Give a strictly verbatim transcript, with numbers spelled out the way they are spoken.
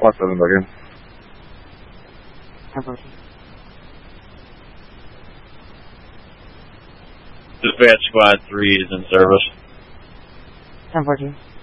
Squad seven back in. ten fourteen. Dispatch Squad three is in service. ten fourteen.